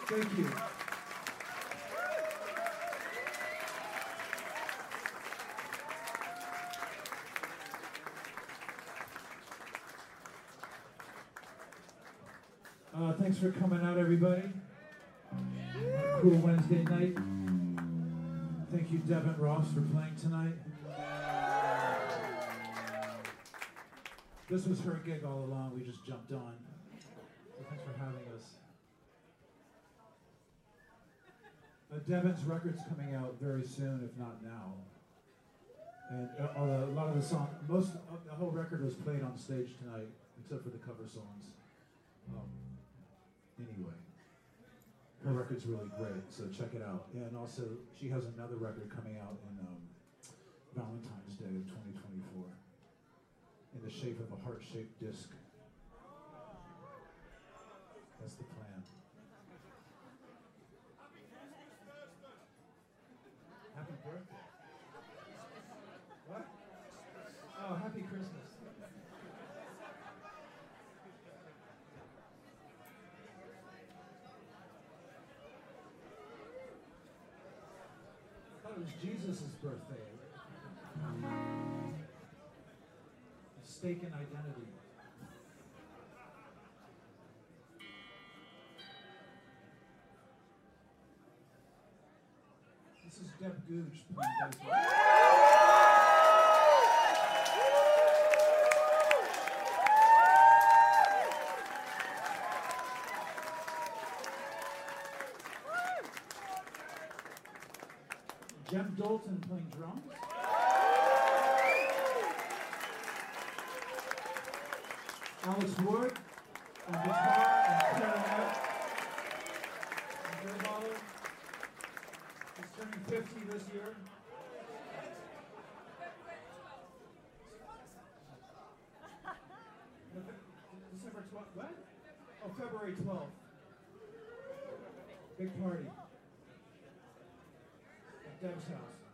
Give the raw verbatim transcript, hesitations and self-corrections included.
Thank you. Uh, thanks for coming out, everybody. A cool Wednesday night. Thank you, Devin Ross, for playing tonight. This was her gig all along. We just jumped on. So thanks for having us. Uh, Devin's record's coming out very soon, if not now. And uh, a lot of the song, most of the whole record was played on stage tonight, except for the cover songs. Um, anyway, her record's really great, so check it out. And also, she has another record coming out in um, Valentine's Day of twenty twenty-four, in the shape of a heart-shaped disc. That's the plan. Happy birthday. What? Oh, happy Christmas. I thought it was Jesus' birthday. Mistaken identity. This is Deb Gooch playing bass. Jem Dalton playing drums. Alex Wood on guitar and clarinet. And Joe Bottle. He's turning fifty this year. December twelfth. What? Oh, February twelfth. Big party. At Deb's house.